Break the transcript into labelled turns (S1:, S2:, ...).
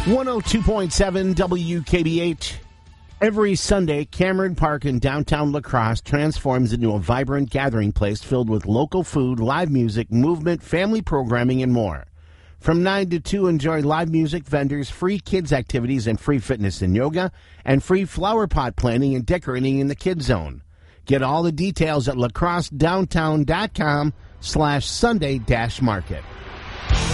S1: 102.7 WKBH. Every Sunday, Cameron Park in downtown La Crosse transforms into a vibrant gathering place filled with local food, live music, movement, family programming, and more. From 9 to 2, enjoy live music, vendors, free kids activities, and free fitness and yoga, and free flower pot planting and decorating in the kids zone. Get all the details at lacrossedowntown.com/Sunday-market.